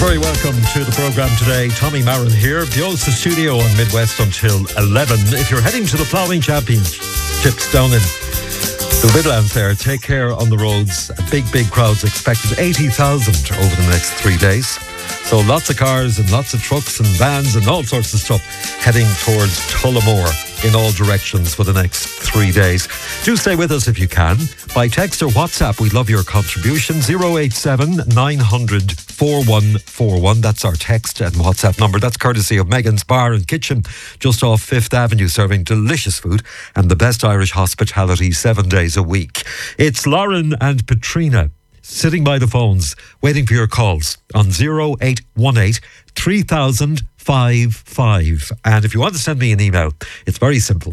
Very welcome to the programme today. Tommy Marin here, the Ulster Studio on Midwest until 11. If you're heading to the Ploughing Championships down in the Midlands there, take care on the roads. Big crowds expected, 80,000 over the next 3 days. So lots of cars and lots of trucks and vans and all sorts of stuff heading towards Tullamore in all directions for the next 3 days. Do stay with us if you can. By text or WhatsApp, we'd love your contribution. 087 900 4141. That's our text and WhatsApp number. That's courtesy of Megan's Bar and Kitchen, just off 5th Avenue, serving delicious food and the best Irish hospitality 7 days a week. It's Lauren and Petrina sitting by the phones, waiting for your calls on 0818 300055. And if you want to send me an email, it's very simple.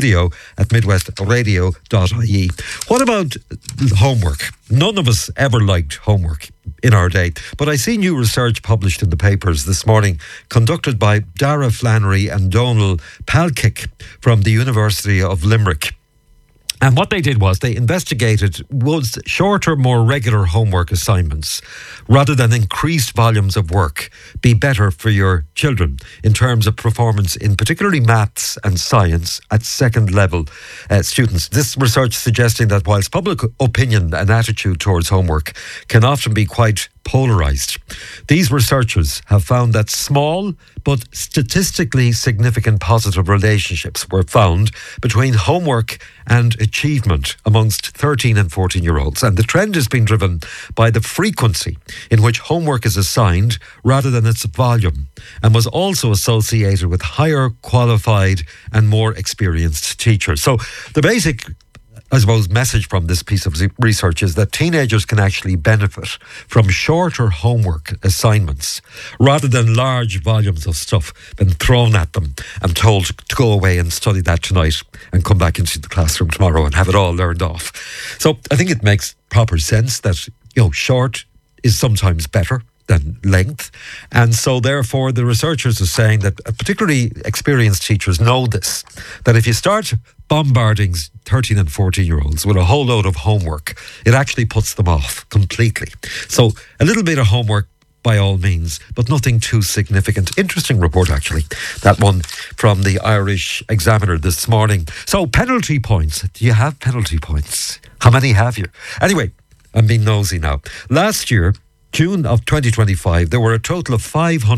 studio@midwestradio.ie. What about homework? None of us ever liked homework in our day. But I see new research published in the papers this morning, conducted by Dara Flannery and Donal Palkick from the University of Limerick. And what they did was they investigated, was shorter, more regular homework assignments rather than increased volumes of work be better for your children in terms of performance in particularly maths and science at second level students. This research suggesting that whilst public opinion and attitude towards homework can often be quite polarised, these researchers have found that small but statistically significant positive relationships were found between homework and achievement amongst 13 and 14-year-olds. And the trend has been driven by the frequency in which homework is assigned rather than its volume, and was also associated with higher qualified and more experienced teachers. So the basic, I suppose, message from this piece of research is that teenagers can actually benefit from shorter homework assignments rather than large volumes of stuff being thrown at them and told to go away and study that tonight and come back into the classroom tomorrow and have it all learned off. So I think it makes proper sense that, short is sometimes better than length. And so therefore the researchers are saying that particularly experienced teachers know this, that if you start bombarding 13 and 14-year-olds with a whole load of homework, it actually puts them off completely. So a little bit of homework by all means, but nothing too significant. Interesting report, actually, that one from the Irish Examiner this morning. So penalty points. Do you have penalty points? How many have you? Anyway, I'm being nosy now. Last year, June of 2025, there were a total of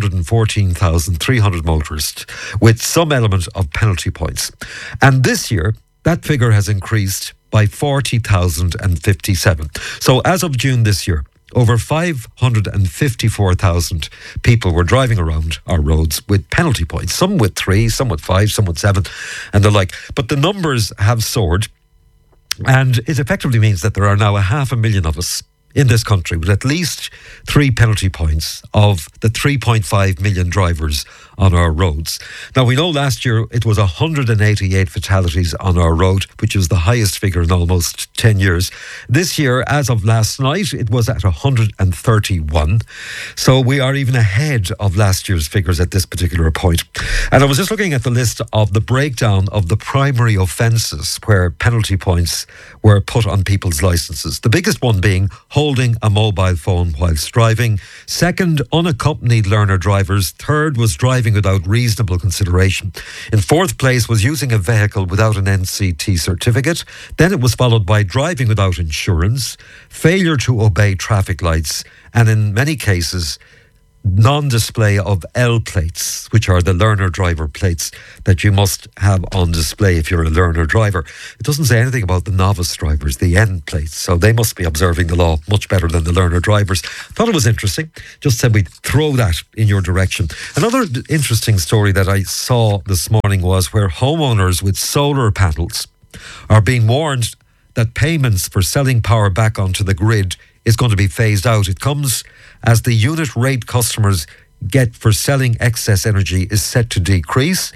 514,300 motorists with some element of penalty points. And this year, that figure has increased by 40,057. So as of June this year, over 554,000 people were driving around our roads with penalty points, some with 3, some with 5, some with 7, and the like. But the numbers have soared, and it effectively means that there are now 500,000 of us in this country with at least 3 penalty points of the 3.5 million drivers on our roads. Now, we know last year it was 188 fatalities on our road, which is the highest figure in almost 10 years. This year, as of last night, it was at 131. So we are even ahead of last year's figures at this particular point. And I was just looking at the list of the breakdown of the primary offences where penalty points were put on people's licences. The biggest one being holding a mobile phone whilst driving. Second, unaccompanied learner drivers. Third was driving without reasonable consideration. In fourth place was using a vehicle without an NCT certificate. Then it was followed by driving without insurance, failure to obey traffic lights, and in many cases, non-display of L plates, which are the learner driver plates that you must have on display if you're a learner driver. It doesn't say anything about the novice drivers, the N plates, so they must be observing the law much better than the learner drivers. Thought it was interesting. Just said we'd throw that in your direction. Another interesting story that I saw this morning was where homeowners with solar panels are being warned that payments for selling power back onto the grid is going to be phased out. It comes as the unit rate customers get for selling excess energy is set to decrease.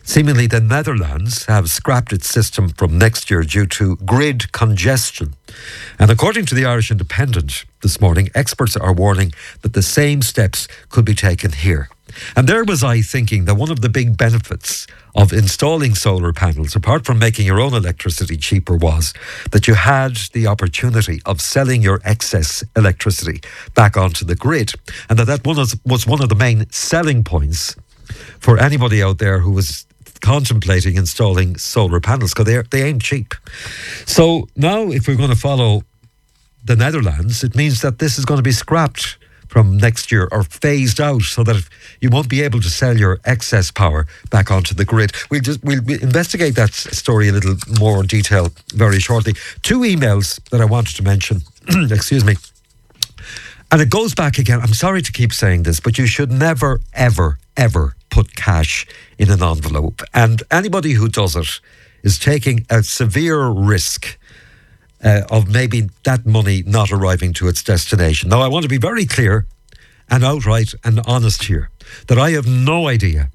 Seemingly, the Netherlands have scrapped its system from next year due to grid congestion. And according to the Irish Independent this morning, experts are warning that the same steps could be taken here. And there was I thinking that one of the big benefits of installing solar panels, apart from making your own electricity cheaper, was that you had the opportunity of selling your excess electricity back onto the grid. And that was one of the main selling points for anybody out there who was contemplating installing solar panels, because they ain't cheap. So now if we're going to follow the Netherlands, it means that this is going to be scrapped from next year or phased out, so that you won't be able to sell your excess power back onto the grid. We'll investigate that story a little more detail very shortly. 2 emails that I wanted to mention. Excuse me. And it goes back again. I'm sorry to keep saying this, but you should never, ever, ever put cash in an envelope. And anybody who does it is taking a severe risk of maybe that money not arriving to its destination. Now, I want to be very clear and outright and honest here that I have no idea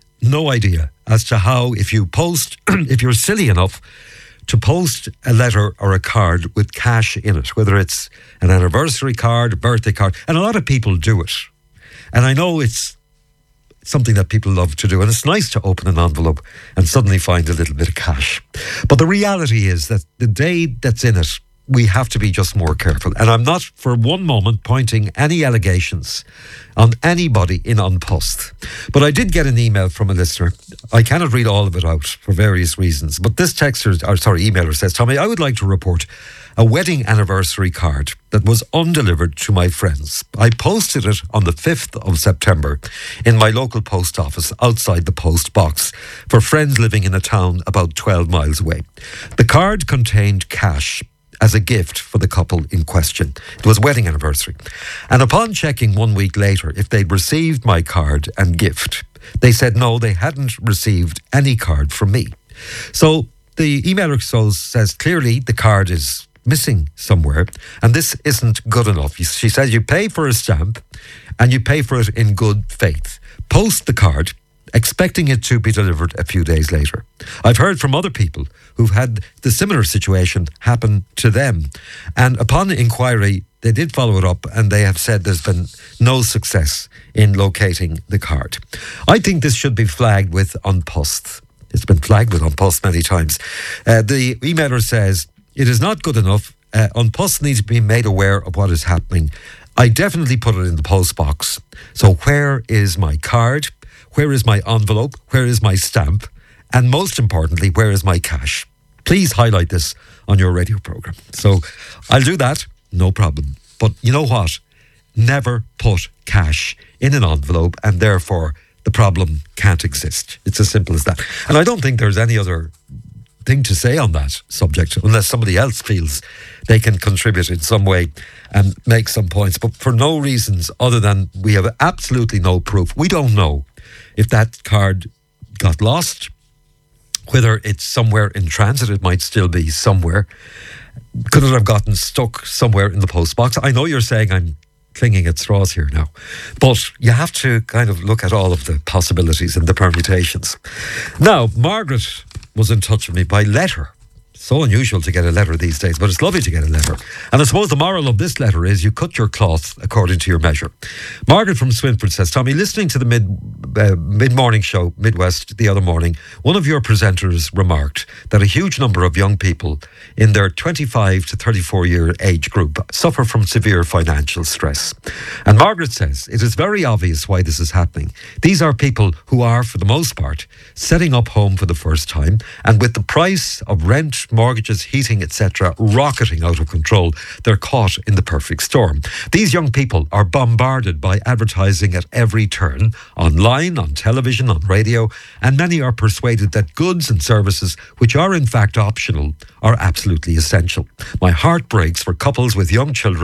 as to how, if you post, if you're silly enough to post a letter or a card with cash in it, whether it's an anniversary card, a birthday card, and a lot of people do it. And I know it's something that people love to do, and it's nice to open an envelope and suddenly find a little bit of cash. But the reality is that the day that's in it, we have to be just more careful. And I'm not for one moment pointing any allegations on anybody in An Post. But I did get an email from a listener. I cannot read all of it out for various reasons. But this emailer says, Tommy, I would like to report a wedding anniversary card that was undelivered to my friends. I posted it on the 5th of September in my local post office outside the post box for friends living in a town about 12 miles away. The card contained cash as a gift for the couple in question. It was a wedding anniversary. And upon checking 1 week later if they'd received my card and gift, they said no, they hadn't received any card from me. So the emailer says clearly the card is missing somewhere, and this isn't good enough. She says you pay for a stamp and you pay for it in good faith. Post the card expecting it to be delivered a few days later. I've heard from other people who've had the similar situation happen to them, and upon inquiry they did follow it up and they have said there's been no success in locating the card. I think this should be flagged with An Post. It's been flagged with An Post many times. The emailer says it is not good enough. An Post needs to be made aware of what is happening. I definitely put it in the post box. So where is my card? Where is my envelope? Where is my stamp? And most importantly, where is my cash? Please highlight this on your radio programme. So I'll do that, no problem. But you know what? Never put cash in an envelope, and therefore the problem can't exist. It's as simple as that. And I don't think there's any other thing to say on that subject, unless somebody else feels they can contribute in some way and make some points, but for no reasons other than we have absolutely no proof. We don't know if that card got lost, whether it's somewhere in transit. It might still be somewhere. Could it have gotten stuck somewhere in the post box? I know you're saying I'm clinging at straws here now, but you have to kind of look at all of the possibilities and the permutations. Now, Margaret was in touch with me by letter. So unusual to get a letter these days, but it's lovely to get a letter. And I suppose the moral of this letter is you cut your cloth according to your measure. Margaret from Swinford says, Tommy, listening to the mid-morning show, Midwest, the other morning, one of your presenters remarked that a huge number of young people in their 25 to 34 year age group suffer from severe financial stress. And Margaret says, it is very obvious why this is happening. These are people who are, for the most part, setting up home for the first time, and with the price of rent, mortgages, heating, etc. rocketing out of control, they're caught in the perfect storm. These young people are bombarded by advertising at every turn, online, on television, on radio, and many are persuaded that goods and services, which are in fact optional, are absolutely essential. My heart breaks for couples with young children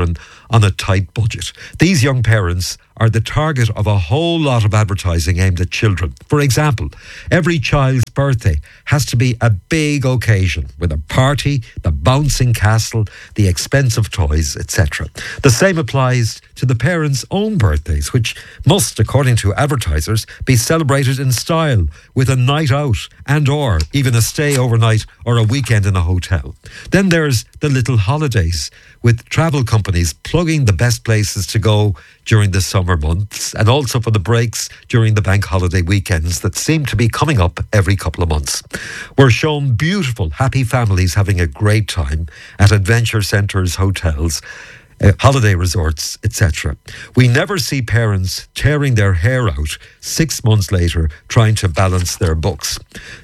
on a tight budget. These young parents are the target of a whole lot of advertising aimed at children. For example, every child's birthday has to be a big occasion with a party, the bouncing castle, the expensive toys, etc. The same applies to the parents' own birthdays, which must, according to advertisers, be celebrated in style with a night out and or even a stay overnight or a weekend in a hotel. Then there's the little holidays, with travel companies plugging the best places to go during the summer months and also for the breaks during the bank holiday weekends that seem to be coming up every couple of months. We're shown beautiful, happy families having a great time at adventure centres, hotels, holiday resorts, etc. We never see parents tearing their hair out 6 months later trying to balance their books.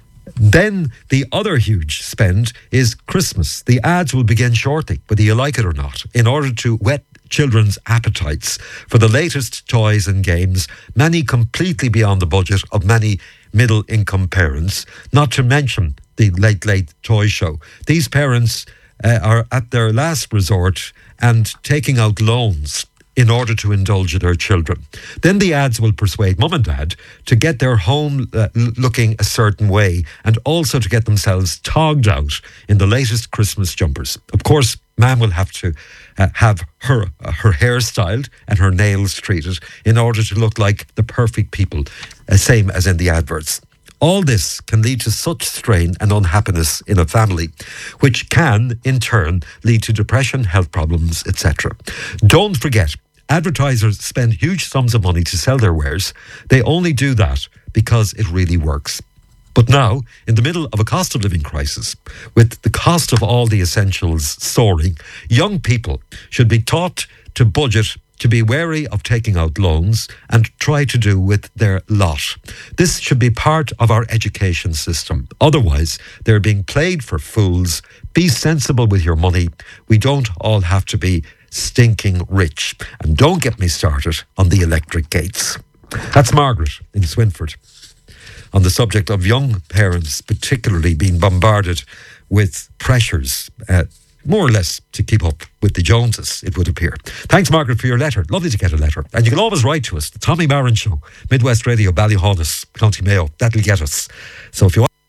Then the other huge spend is Christmas. The ads will begin shortly, whether you like it or not, in order to whet children's appetites for the latest toys and games, many completely beyond the budget of many middle-income parents, not to mention the late toy show. These parents are at their last resort and taking out loans in order to indulge their children. Then the ads will persuade mum and dad to get their home looking a certain way and also to get themselves togged out in the latest Christmas jumpers. Of course, Mam will have to have her hair styled and her nails treated in order to look like the perfect people, same as in the adverts. All this can lead to such strain and unhappiness in a family, which can, in turn, lead to depression, health problems, etc. Don't forget, advertisers spend huge sums of money to sell their wares. They only do that because it really works. But now, in the middle of a cost of living crisis, with the cost of all the essentials soaring, young people should be taught to budget, to be wary of taking out loans and try to do with their lot. This should be part of our education system. Otherwise, they're being played for fools. Be sensible with your money. We don't all have to be stinking rich. And don't get me started on the electric gates. That's Margaret in Swinford, on the subject of young parents particularly being bombarded with pressures, more or less to keep up with the Joneses, it would appear. Thanks, Margaret, for your letter. Lovely to get a letter. And you can always write to us, the Tommy Maron Show, Midwest Radio, Ballyhaunis, County Mayo. That'll get us. So if you want...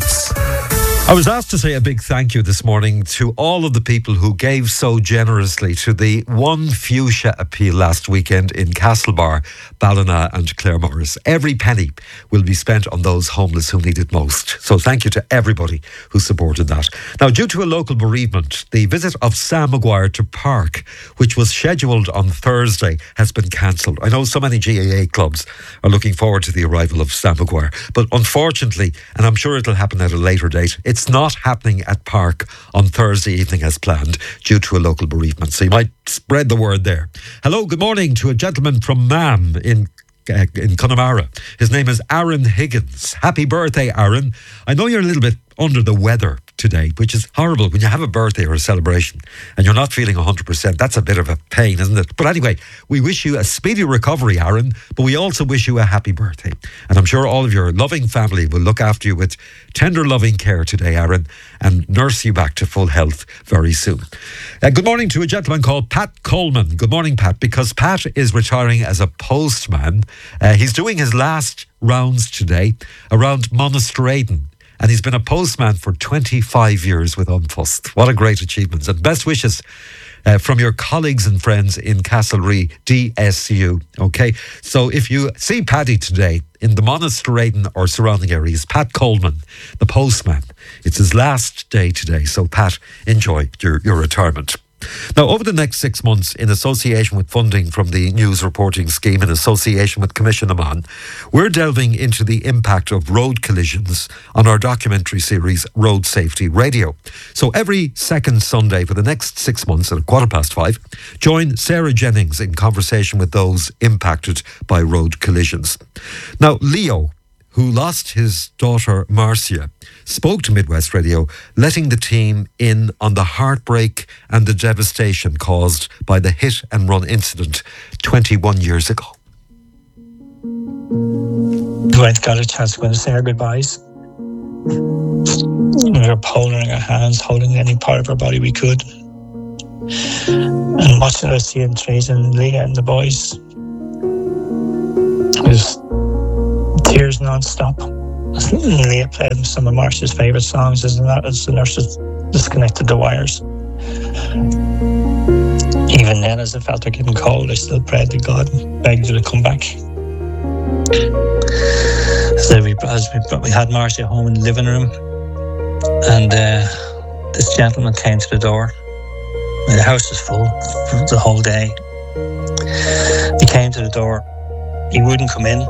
I was asked to say a big thank you this morning to all of the people who gave so generously to the One Fuchsia appeal last weekend in Castlebar, Ballina and Claremorris. Every penny will be spent on those homeless who need it most. So thank you to everybody who supported that. Now, due to a local bereavement, the visit of Sam Maguire to Park, which was scheduled on Thursday, has been cancelled. I know so many GAA clubs are looking forward to the arrival of Sam Maguire, but unfortunately, and I'm sure it'll happen at a later date, it's not happening at Park on Thursday evening as planned due to a local bereavement. So you might spread the word there. Hello, good morning to a gentleman from Mam in Connemara. His name is Aaron Higgins. Happy birthday, Aaron. I know you're a little bit under the weather today, which is horrible when you have a birthday or a celebration and you're not feeling 100%. That's a bit of a pain, isn't it? But anyway, we wish you a speedy recovery, Aaron, but we also wish you a happy birthday. And I'm sure all of your loving family will look after you with tender, loving care today, Aaron, and nurse you back to full health very soon. Good morning to a gentleman called Pat Coleman. Good morning, Pat, because Pat is retiring as a postman. He's doing his last rounds today around Monastraden. And he's been a postman for 25 years with Unfussed. What a great achievement. And best wishes from your colleagues and friends in Castlereagh DSU. Okay, so if you see Paddy today in the Monastraden or surrounding areas, Pat Coleman, the postman, it's his last day today. So Pat, enjoy your retirement. Now, over the next 6 months, in association with funding from the News Reporting Scheme, in association with Commission Amman, we're delving into the impact of road collisions on our documentary series, Road Safety Radio. So every second Sunday for the next 6 months at 5:15, join Sarah Jennings in conversation with those impacted by road collisions. Now, Leo, who lost his daughter Marcia, spoke to Midwest Radio, letting the team in on the heartbreak and the devastation caused by the hit and run incident 21 years ago. We went got a chance to go and say our goodbyes. We were holding our hands, holding any part of our body we could. And watching her seeing Therese and Leah and the boys, it was tears non-stop. Leah played some of Marcia's favourite songs as the nurses disconnected the wires. Even then, as I felt her getting cold, I still prayed to God and begged her to come back. So we had Marcia home in the living room, and this gentleman came to the door. The house was full for the whole day. He came to the door. He wouldn't come in.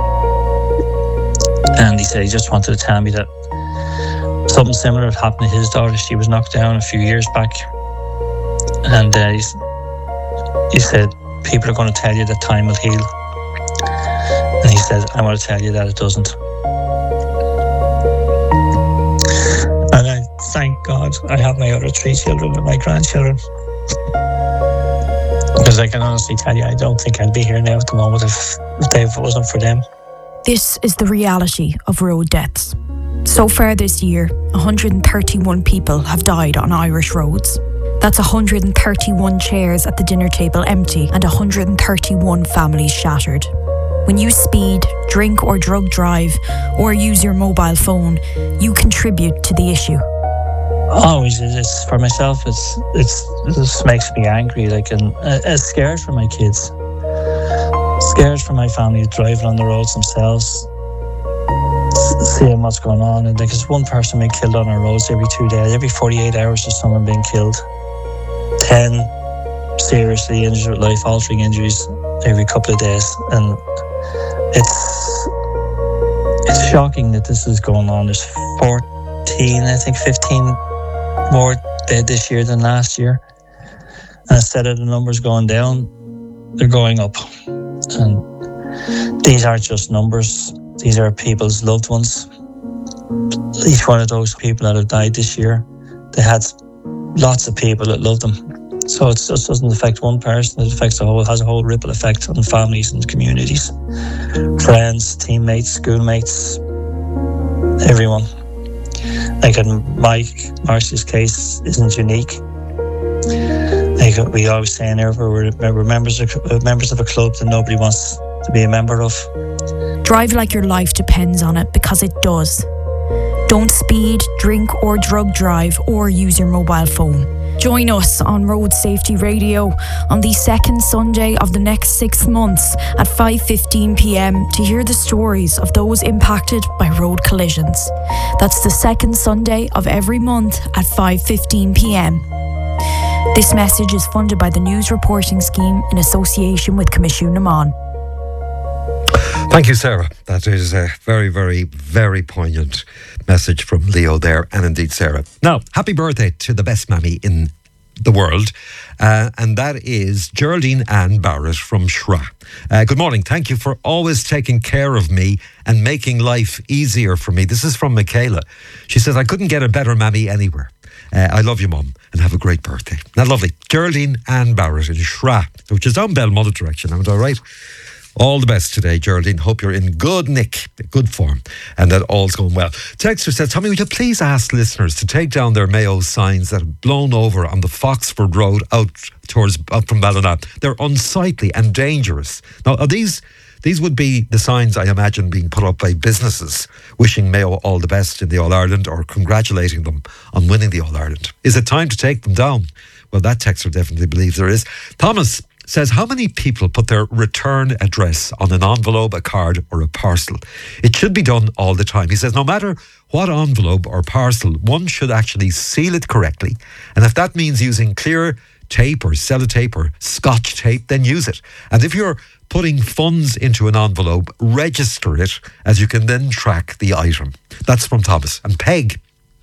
And he said he just wanted to tell me that something similar had happened to his daughter. She was knocked down a few years back. And he said, people are going to tell you that time will heal. And he said, I want to tell you that it doesn't. And I thank God I have my other 3 children and my grandchildren. Because I can honestly tell you, I don't think I'd be here now at the moment if it wasn't for them. This is the reality of road deaths. So far this year, 131 people have died on Irish roads. That's 131 chairs at the dinner table empty and 131 families shattered. When you speed, drink or drug drive, or use your mobile phone, you contribute to the issue. Always, it's for myself. It just makes me angry. And scared for my kids, scared for my family driving on the roads themselves, seeing what's going on. And there's one person being killed on our roads every 2 days. Every 48 hours, there's someone being killed. 10 seriously injured, life-altering injuries every couple of days, and it's shocking that this is going on. There's 14, I think 15 more dead this year than last year, and instead of the numbers going down, they're going up. And these aren't just numbers, these are people's loved ones. Each one of those people that have died this year, they had lots of people that loved them. So it just doesn't affect one person, it affects has a whole ripple effect on families and communities, friends, teammates, schoolmates, everyone. Like in Marcia's case isn't unique. Like we always say in there, we're members of a club that nobody wants to be a member of. Drive like your life depends on it, because it does. Don't speed, drink or drug drive, or use your mobile phone. Join us on Road Safety Radio on the second Sunday of the next 6 months at 5:15pm to hear the stories of those impacted by road collisions. That's the second Sunday of every month at 5:15pm. This message is funded by the News Reporting Scheme in association with Commission Naman. Thank you, Sarah. That is a very, very, very poignant message from Leo there, and indeed Sarah. Now, happy birthday to the best mammy in the world, and that is Geraldine Ann Barrett from Shra. Good morning. Thank you for always taking care of me and making life easier for me. This is from Michaela. She says, I couldn't get a better mammy anywhere. I love you, Mum, and have a great birthday. Now, lovely. Geraldine Ann Barrett in Shra, which is down Belmullet direction. Am I right? All the best today, Geraldine. Hope you're in good nick, good form, and that all's going well. Texter says, Tommy, would you please ask listeners to take down their Mayo signs that have blown over on the Foxford Road out from Ballina? They're unsightly and dangerous. Now, are these would be the signs, I imagine, being put up by businesses wishing Mayo all the best in the All-Ireland or congratulating them on winning the All-Ireland. Is it time to take them down? Well, that texter definitely believes there is. Thomas says, how many people put their return address on an envelope, a card or a parcel? It should be done all the time. He says, no matter what envelope or parcel, one should actually seal it correctly. And if that means using clear tape or sellotape or scotch tape, then use it. And if you're putting funds into an envelope, register it, as you can then track the item. That's from Thomas. And Peg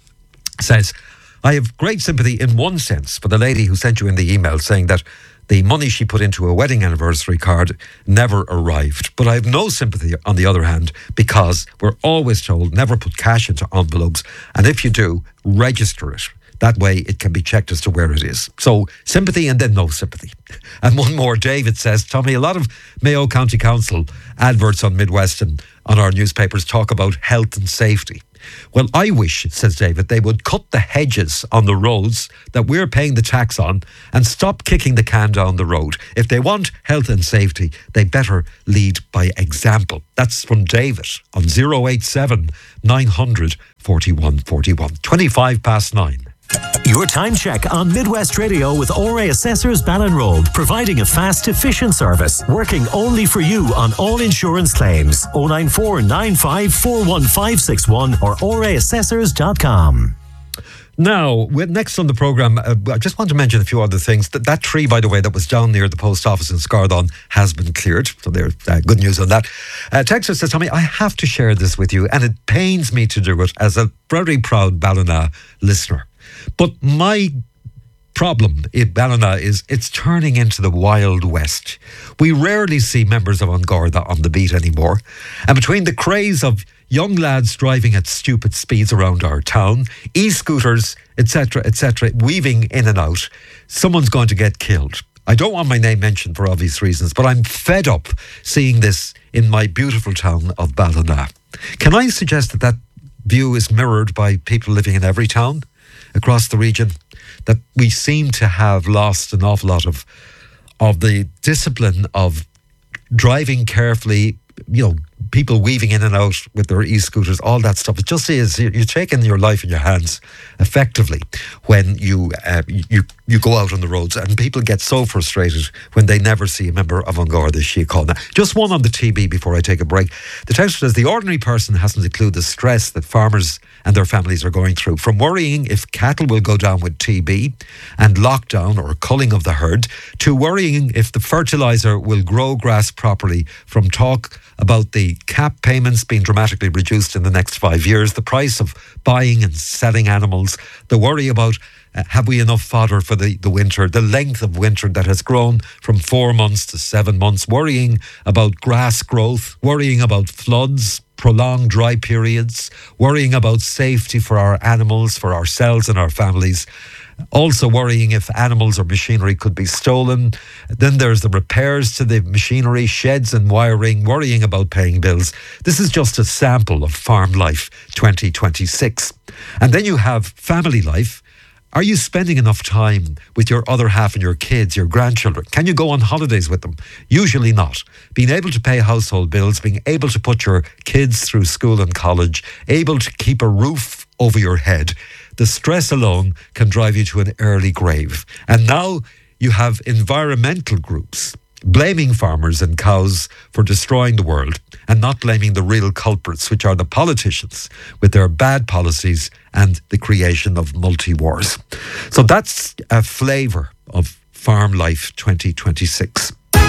says, I have great sympathy in one sense for the lady who sent you in the email saying that the money she put into a wedding anniversary card never arrived. But I have no sympathy, on the other hand, because we're always told never put cash into envelopes. And if you do, register it. That way it can be checked as to where it is. So sympathy and then no sympathy. And one more, David says, Tommy, a lot of Mayo County Council adverts on Midwest and on our newspapers talk about health and safety. Well, I wish, says David, they would cut the hedges on the roads that we're paying the tax on and stop kicking the can down the road. If they want health and safety, they better lead by example. That's from David on 087 900 41 41. 25 past 9. Your time check on Midwest Radio with ORA Assessors Ballinroad, providing a fast, efficient service, working only for you on all insurance claims. 094 95 41561 or oraassessors.com. Now, next on the programme, I just want to mention a few other things. That tree, by the way, that was down near the post office in Scardon has been cleared. So there's good news on that. Texter says, Tommy, I have to share this with you, and it pains me to do it as a very proud Ballina listener. But my problem in Ballina is it's turning into the Wild West. We rarely see members of An Garda on the beat anymore. And between the craze of young lads driving at stupid speeds around our town, e-scooters, etc., weaving in and out, someone's going to get killed. I don't want my name mentioned for obvious reasons, but I'm fed up seeing this in my beautiful town of Ballina. Can I suggest that that view is mirrored by people living in every town across the region? That we seem to have lost an awful lot of the discipline of driving carefully, people weaving in and out with their e-scooters, all that stuff. It just is, you're taking your life in your hands effectively when you go out on the roads, and people get so frustrated when they never see a member of An Garda Síochána. Now, just one on the TB before I take a break. The text says the ordinary person hasn't a clue the stress that farmers and their families are going through, from worrying if cattle will go down with TB and lockdown or culling of the herd, to worrying if the fertiliser will grow grass properly, from talk about the cap payments being dramatically reduced in the next 5 years, the price of buying and selling animals, the worry about have we enough fodder for the winter, the length of winter that has grown from 4 months to 7 months, worrying about grass growth, worrying about floods, prolonged dry periods, worrying about safety for our animals, for ourselves and our families. Also worrying if animals or machinery could be stolen. Then there's the repairs to the machinery, sheds and wiring, worrying about paying bills. This is just a sample of Farm Life 2026. And then you have family life. Are you spending enough time with your other half and your kids, your grandchildren? Can you go on holidays with them? Usually not. Being able to pay household bills, being able to put your kids through school and college, able to keep a roof over your head. The stress alone can drive you to an early grave. And now you have environmental groups blaming farmers and cows for destroying the world, and not blaming the real culprits, which are the politicians with their bad policies and the creation of multi-wars. So that's a flavour of Farm Life 2026.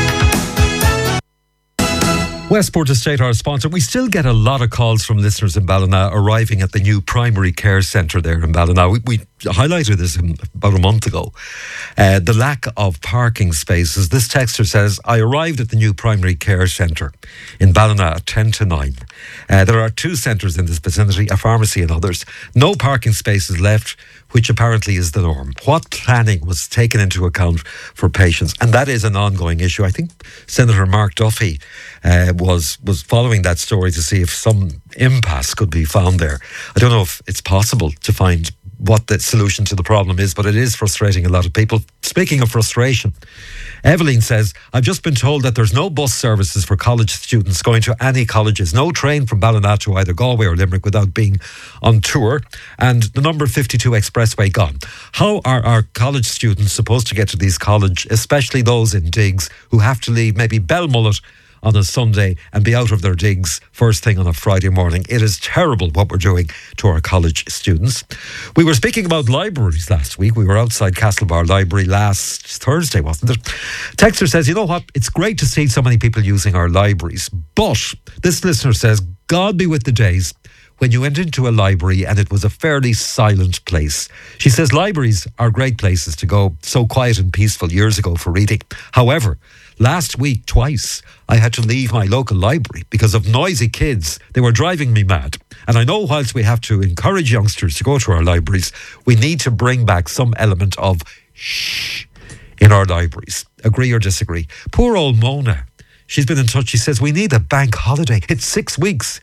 Westport Estate, our sponsor. We still get a lot of calls from listeners in Ballina arriving at the new primary care centre there in Ballina. We highlighted this about a month ago. The lack of parking spaces. This texter says, I arrived at the new primary care centre in Ballina at 10 to 9. There are 2 centres in this vicinity, a pharmacy and others. No parking spaces left, which apparently is the norm. What planning was taken into account for patients? And that is an ongoing issue. I think Senator Mark Duffy was following that story to see if some impasse could be found there. I don't know if it's possible to find what the solution to the problem is, but it is frustrating a lot of people. Speaking of frustration, Evelyn says, I've just been told that there's no bus services for college students going to any colleges, no train from Ballina to either Galway or Limerick without being on tour, and the number 52 expressway gone. How are our college students supposed to get to these colleges, especially those in digs who have to leave maybe Belmullet on a Sunday and be out of their digs first thing on a Friday morning? It is terrible what we're doing to our college students. We were speaking about libraries last week. We were outside Castlebar Library last Thursday, wasn't it? Texter says, you know what? It's great to see so many people using our libraries. But this listener says, God be with the days when you went into a library and it was a fairly silent place. She says libraries are great places to go, so quiet and peaceful years ago for reading. However, last week, twice, I had to leave my local library because of noisy kids. They were driving me mad. And I know whilst we have to encourage youngsters to go to our libraries, we need to bring back some element of shh in our libraries. Agree or disagree? Poor old Mona, she's been in touch. She says, we need a bank holiday. It's 6 weeks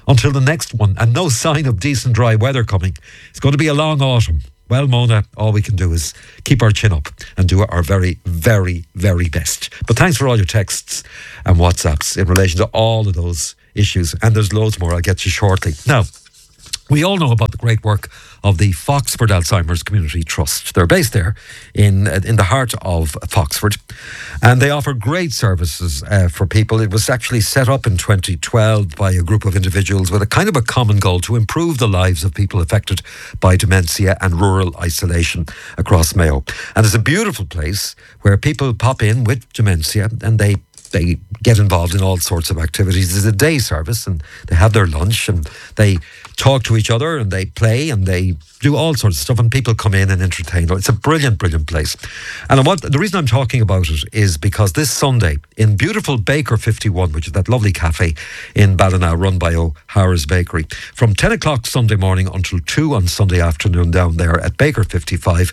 until the next one, and no sign of decent dry weather coming. It's going to be a long autumn. Well, Mona, all we can do is keep our chin up and do our very, very, very best. But thanks for all your texts and WhatsApps in relation to all of those issues. And there's loads more I'll get to shortly. Now, we all know about the great work of the Foxford Alzheimer's Community Trust. They're based there in the heart of Foxford, and they offer great services for people. It was actually set up in 2012 by a group of individuals with a kind of a common goal to improve the lives of people affected by dementia and rural isolation across Mayo. And it's a beautiful place where people pop in with dementia and they get involved in all sorts of activities. There's a day service and they have their lunch and they talk to each other and they play and they do all sorts of stuff, and people come in and entertain. It's a brilliant, brilliant place. And the reason I'm talking about it is because this Sunday in beautiful Baker 51, which is that lovely cafe in Ballina run by O'Hara's Bakery, from 10 o'clock Sunday morning until 2 on Sunday afternoon down there at Baker 55,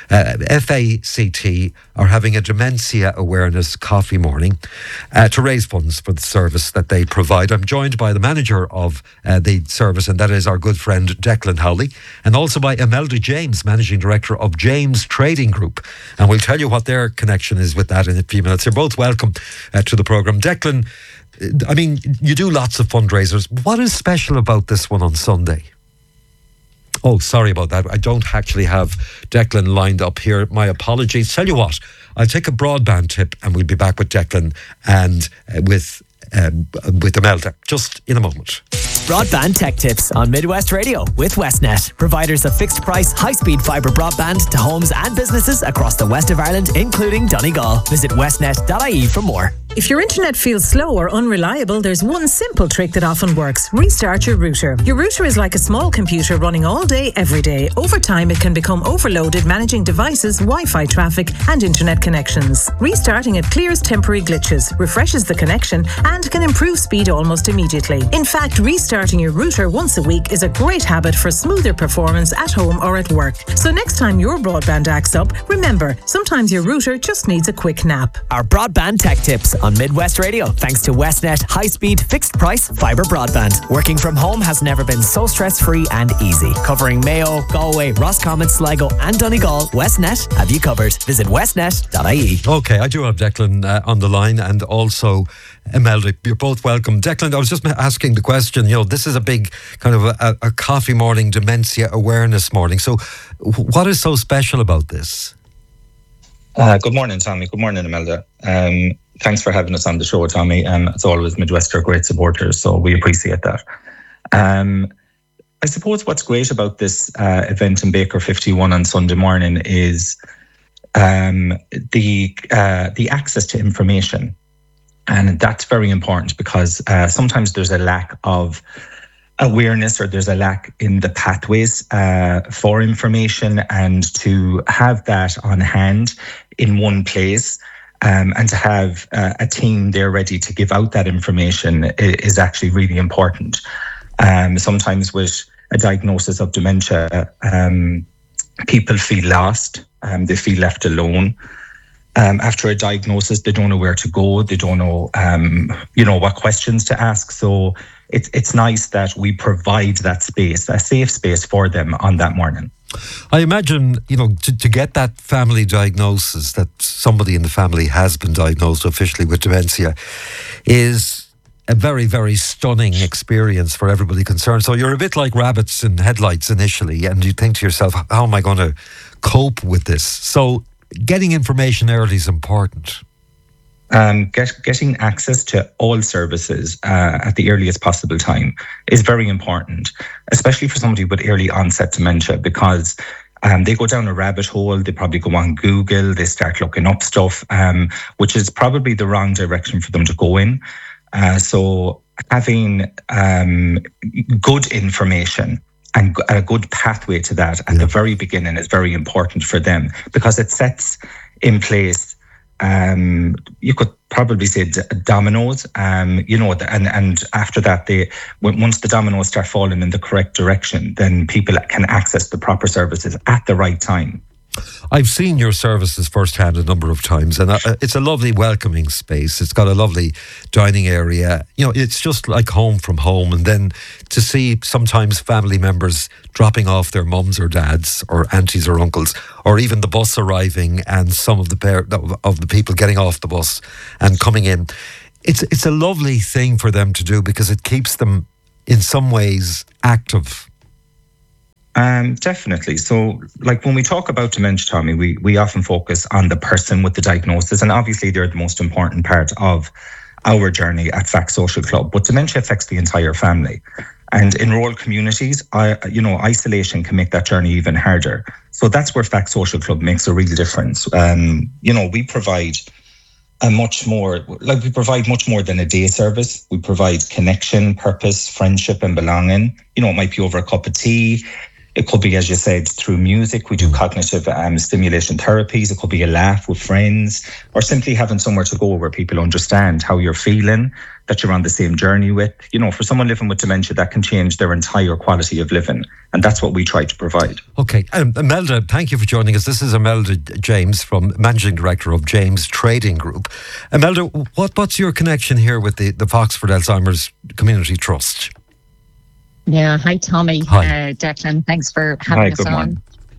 FACT are having a dementia awareness coffee morning to raise funds for the service that they provide. I'm joined by the manager of the service, and that is our good friend Declan Howley, and also by Imelda James, Managing Director of James Trading Group. And we'll tell you what their connection is with that in a few minutes. You're both welcome to the programme. Declan, I mean, you do lots of fundraisers. What is special about this one on Sunday? Oh, sorry about that. I don't actually have Declan lined up here. My apologies. Tell you what, I'll take a broadband tip and we'll be back with Declan and with Imelda just in a moment. Broadband Tech Tips on Midwest Radio with Westnet, providers of fixed price, high-speed fibre broadband to homes and businesses across the west of Ireland, including Donegal. Visit westnet.ie for more. If your internet feels slow or unreliable, there's one simple trick that often works. Restart your router. Your router is like a small computer running all day, every day. Over time, it can become overloaded managing devices, Wi-Fi traffic and internet connections. Restarting it clears temporary glitches, refreshes the connection and can improve speed almost immediately. In fact, restarting your router once a week is a great habit for smoother performance at home or at work. So next time your broadband acts up, remember, sometimes your router just needs a quick nap. Our Broadband Tech Tips on Midwest Radio, thanks to Westnet high-speed fixed-price fibre broadband. Working from home has never been so stress-free and easy. Covering Mayo, Galway, Roscommon, Sligo and Donegal, Westnet have you covered. Visit westnet.ie. Okay, I do have Declan on the line, and also Imelda. You're both welcome. Declan, I was just asking the question, you know, this is a big kind of a coffee morning, dementia awareness morning. So what is so special about this? Good morning, Tommy. Good morning, Imelda. Thanks for having us on the show, Tommy. As always, Midwest are great supporters, so we appreciate that. I suppose what's great about this event in Baker 51 on Sunday morning is the access to information. And that's very important because sometimes there's a lack of awareness or there's a lack in the pathways for information, and to have that on hand in one place and to have a team there ready to give out that information is actually really important. Sometimes with a diagnosis of dementia, people feel lost, they feel left alone. After a diagnosis, they don't know where to go. They don't know, what questions to ask. So it's nice that we provide that space, a safe space for them on that morning. I imagine, to get that family diagnosis, that somebody in the family has been diagnosed officially with dementia, is a very, very stunning experience for everybody concerned. So you're a bit like rabbits in headlights initially, and you think to yourself, how am I going to cope with this? So getting information early is important. Getting access to all services at the earliest possible time is very important, especially for somebody with early onset dementia, because they go down a rabbit hole, they probably go on Google, they start looking up stuff, which is probably the wrong direction for them to go in. So having good information and a good pathway to that at the very beginning is very important for them, because it sets in place, you could probably say dominoes, and after that, once the dominoes start falling in the correct direction, then people can access the proper services at the right time. I've seen your services firsthand a number of times, and it's a lovely welcoming space. It's got a lovely dining area. You know, it's just like home from home. And then to see sometimes family members dropping off their mums or dads or aunties or uncles, or even the bus arriving and some of the people getting off the bus and coming in. It's a lovely thing for them to do because it keeps them in some ways active. Definitely. So, like when we talk about dementia, Tommy, we often focus on the person with the diagnosis, and obviously they're the most important part of our journey at FACT Social Club. But dementia affects the entire family, and in rural communities, isolation can make that journey even harder. So that's where FACT Social Club makes a real difference. We provide much more than a day service. We provide connection, purpose, friendship, and belonging. It might be over a cup of tea. It could be, as you said, through music. We do cognitive stimulation therapies. It could be a laugh with friends, or simply having somewhere to go where people understand how you're feeling, that you're on the same journey with. For someone living with dementia, that can change their entire quality of living. And that's what we try to provide. Okay. Imelda, thank you for joining us. This is Imelda James, Managing Director of James Trading Group. Imelda, what's your connection here with the Foxford Alzheimer's Community Trust? Yeah, hi Tommy. Hi. Declan, thanks for having us on.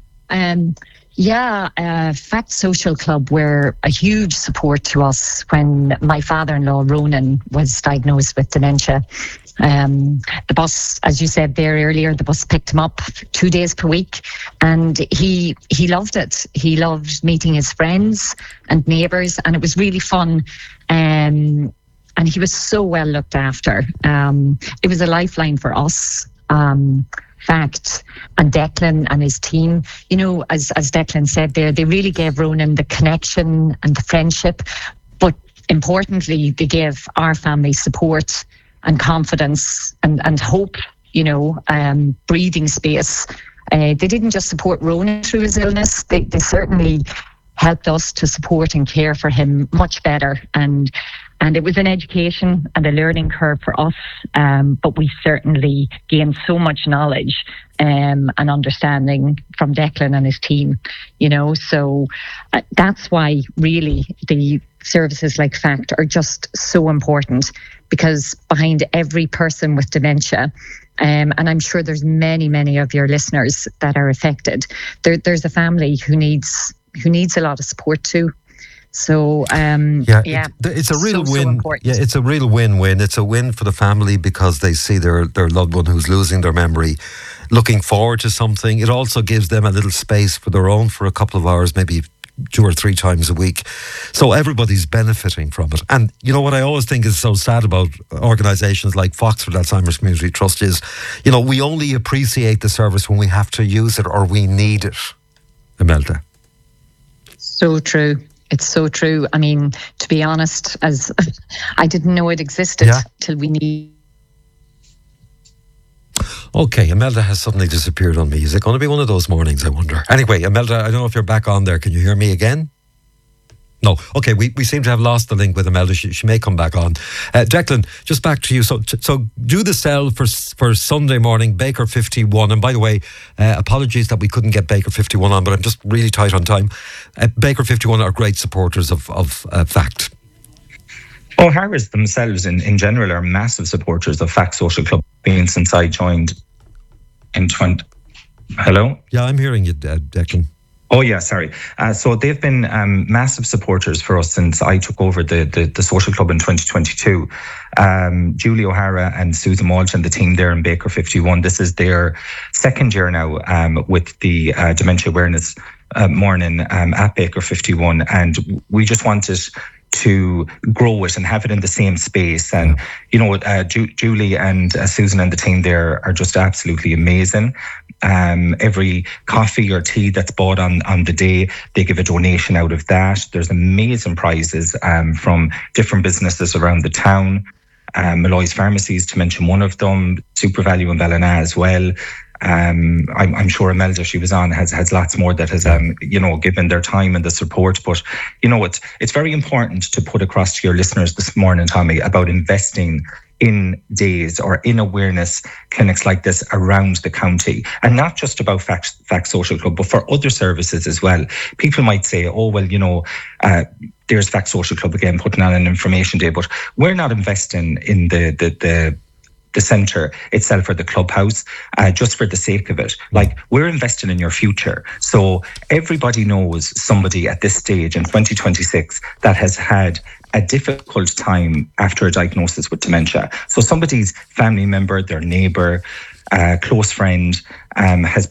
FACT Social Club were a huge support to us when my father-in-law Ronan was diagnosed with dementia. The bus, as you said there earlier, the bus picked him up 2 days per week, and he loved it. He loved meeting his friends and neighbours, and it was really fun. And he was so well looked after. It was a lifeline for us, FACT, and Declan and his team. As Declan said there, they really gave Ronan the connection and the friendship. But importantly, they gave our family support and confidence and hope, breathing space. They didn't just support Ronan through his illness. They certainly helped us to support and care for him much better. And it was an education and a learning curve for us, but we certainly gained so much knowledge and understanding from Declan and his team, So that's why really the services like FACT are just so important, because behind every person with dementia, and I'm sure there's many, many of your listeners that are affected, there's a family who needs a lot of support too. So it's a real win. It's a real win-win. It's a win for the family because they see their loved one who's losing their memory, looking forward to something. It also gives them a little space for their own for a couple of hours, maybe 2 or 3 times a week. So everybody's benefiting from it. And what I always think is so sad about organisations like Foxford Alzheimer's Community Trust is, we only appreciate the service when we have to use it or we need it. Imelda. So true. It's so true. I mean, to be honest, as I didn't know it existed till we need. Okay, Imelda has suddenly disappeared on me. Is it going to be one of those mornings, I wonder? Anyway, Imelda, I don't know if you're back on there. Can you hear me again? No. Okay, we seem to have lost the link with Imelda. She may come back on. Declan, just back to you. So do the sell for Sunday morning, Baker 51. And by the way, apologies that we couldn't get Baker 51 on, but I'm just really tight on time. Baker 51 are great supporters of FACT. O'Hara's themselves in general are massive supporters of FACT Social Club, being since I joined in 20... Hello? Yeah, I'm hearing you, Declan. Oh, yeah, sorry. So they've been massive supporters for us since I took over the social club in 2022. Julie O'Hara and Susan Walsh and the team there in Baker 51, this is their second year now with the Dementia Awareness Morning at Baker 51. And we just wanted to grow it and have it in the same space. And, Julie and Susan and the team there are just absolutely amazing. Every coffee or tea that's bought on the day, they give a donation out of that. There's amazing prizes from different businesses around the town. Malloy's Pharmacies, to mention one of them, SuperValu in Ballina as well. I'm sure Imelda, she was on, has lots more that has, given their time and the support. But, it's very important to put across to your listeners this morning, Tommy, about investing in days or in awareness clinics like this around the county, and not just about Fact Social Club, but for other services as well. People might say, oh, well, there's Fact Social Club again putting on an information day, but we're not investing in the centre itself or the clubhouse just for the sake of it. Like, we're investing in your future. So everybody knows somebody at this stage in 2026 that has had a difficult time after a diagnosis with dementia. So somebody's family member, their neighbour, close friend has